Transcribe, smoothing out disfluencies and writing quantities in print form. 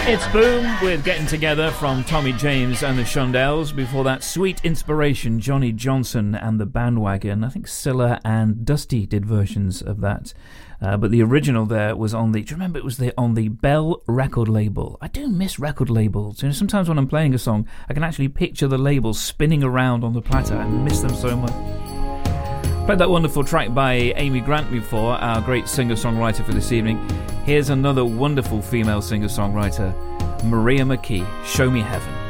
It's Boom with Getting Together from Tommy James and the Shondells. Before that, Sweet Inspiration, Johnny Johnson and the Bandwagon. I think Scylla and Dusty did versions of that. But the original there was on the... Do you remember it was on the Bell record label? I do miss record labels. You know, sometimes when I'm playing a song, I can actually picture the labels spinning around on the platter. I miss them so much. Played that wonderful track by Amy Grant before, our great singer-songwriter for this evening. Here's another wonderful female singer-songwriter, Maria McKee, Show Me Heaven.